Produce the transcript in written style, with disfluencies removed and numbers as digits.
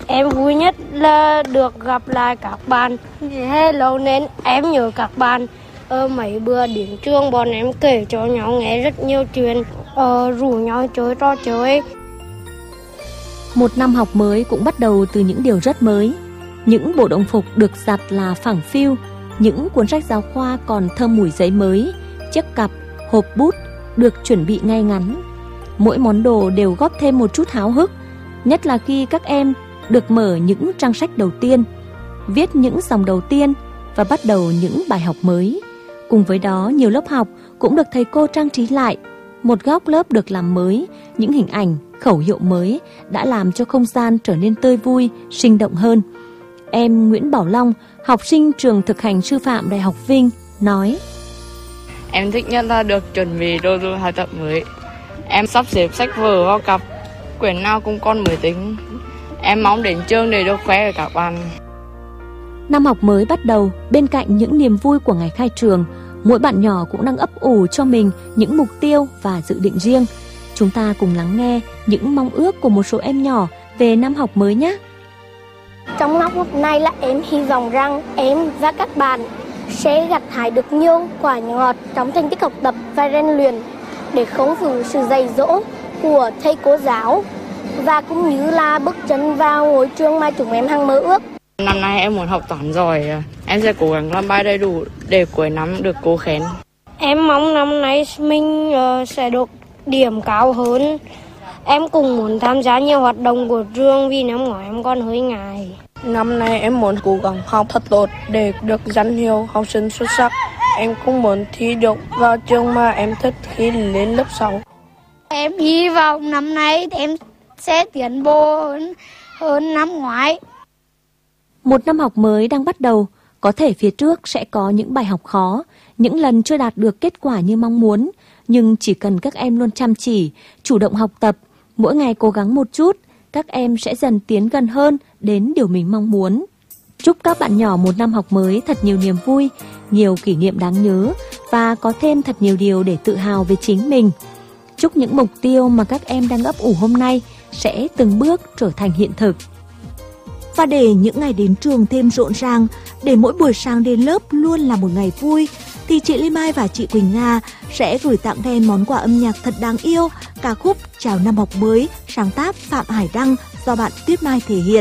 Em vui nhất là được gặp lại các bạn. Hello nên em nhớ các bạn. Mấy bữa đến trường bọn em kể cho nhau nghe rất nhiều chuyện, rủ nhau chơi trò chơi. Một năm học mới cũng bắt đầu từ những điều rất mới. Những bộ đồng phục được giặt là phẳng phiu, những cuốn sách giáo khoa còn thơm mùi giấy mới, chiếc cặp, hộp bút được chuẩn bị ngay ngắn. Mỗi món đồ đều góp thêm một chút háo hức, nhất là khi các em được mở những trang sách đầu tiên, viết những dòng đầu tiên và bắt đầu những bài học mới. Cùng với đó, nhiều lớp học cũng được thầy cô trang trí lại. Một góc lớp được làm mới, những hình ảnh, khẩu hiệu mới đã làm cho không gian trở nên tươi vui, sinh động hơn. Em Nguyễn Bảo Long, học sinh trường thực hành sư phạm Đại học Vinh, nói: Em thích nhất là được chuẩn bị đồ dùng học tập mới. Em sắp xếp sách vở vào cặp, quyển nào cũng con mới tính. Em mong đến trường để được khoe với các bạn. Năm học mới bắt đầu, bên cạnh những niềm vui của ngày khai trường, mỗi bạn nhỏ cũng đang ấp ủ cho mình những mục tiêu và dự định riêng. Chúng ta cùng lắng nghe những mong ước của một số em nhỏ về năm học mới nhé. Trong năm học này là em hy vọng rằng em và các bạn sẽ gặt hái được nhiều quả ngọt trong thành tích học tập và rèn luyện để khống phủ sự dạy dỗ của thầy cô giáo và cũng như là bước chân vào ngôi trường mà chúng em hằng mơ ước. Năm nay em muốn học toán giỏi, em sẽ cố gắng làm bài đầy đủ để cuối năm được cô khen. Em mong năm nay mình sẽ được điểm cao hơn. Em cũng muốn tham gia nhiều hoạt động của trường vì năm ngoái em còn hơi ngại. Năm nay em muốn cố gắng học thật tốt để được danh hiệu học sinh xuất sắc. Em cũng muốn thi được vào trường mà em thích khi lên lớp 6. Em hy vọng năm nay em sẽ tiến bộ hơn năm ngoái. Một năm học mới đang bắt đầu, có thể phía trước sẽ có những bài học khó, những lần chưa đạt được kết quả như mong muốn, nhưng chỉ cần các em luôn chăm chỉ, chủ động học tập, mỗi ngày cố gắng một chút, các em sẽ dần tiến gần hơn đến điều mình mong muốn. Chúc các bạn nhỏ một năm học mới thật nhiều niềm vui, nhiều kỷ niệm đáng nhớ và có thêm thật nhiều điều để tự hào về chính mình. Chúc những mục tiêu mà các em đang ấp ủ hôm nay sẽ từng bước trở thành hiện thực. Và để những ngày đến trường thêm rộn ràng, để mỗi buổi sáng đến lớp luôn là một ngày vui, thì chị Lê Mai và chị Quỳnh Nga sẽ gửi tặng em món quà âm nhạc thật đáng yêu, ca khúc Chào năm học mới, sáng tác Phạm Hải Đăng do bạn Tuyết Mai thể hiện.